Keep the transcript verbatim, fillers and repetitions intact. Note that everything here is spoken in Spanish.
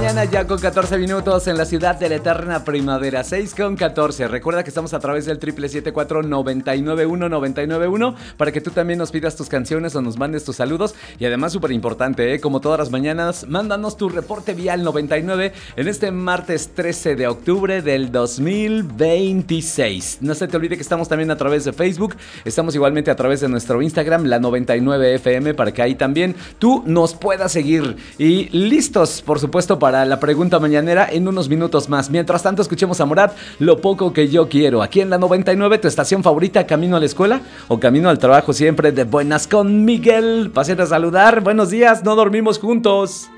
mañana ya con catorce minutos en la ciudad de la eterna primavera, seis con catorce. Recuerda que estamos a través del triple siete cuatro nueve nueve uno nueve nueve uno para que tú también nos pidas tus canciones o nos mandes tus saludos. Y además, súper importante, ¿eh? Como todas las mañanas, mándanos tu reporte vial noventa y nueve en este martes trece de octubre del dos mil veintiséis. No se te olvide que estamos también a través de Facebook, estamos igualmente a través de nuestro Instagram, la noventa y nueve F M, para que ahí también tú nos puedas seguir. Y listos, por supuesto, para la pregunta mañanera en unos minutos más. Mientras tanto, escuchemos a Morat, Lo poco que yo quiero. Aquí en la noventa y nueve, tu estación favorita, camino a la escuela o camino al trabajo, siempre de buenas con Miguel. Pasen a saludar, buenos días, no dormimos juntos.